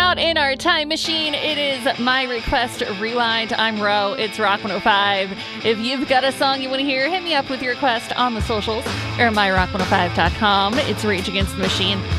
out in our time machine. It is My Request Rewind. I'm Ro. It's Rock 105. If you've got a song you want to hear, hit me up with your request on the socials or myrock105.com. It's Rage Against the Machine.